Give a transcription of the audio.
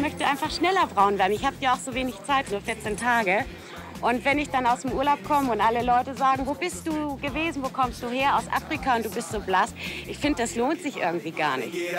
möchte einfach schneller braun werden. Ich habe ja auch so wenig Zeit, nur 14 Tage. Und wenn ich dann aus dem Urlaub komme und alle Leute sagen, wo bist du gewesen, wo kommst du her? Aus Afrika und du bist so blass. Ich finde, das lohnt sich irgendwie gar nicht.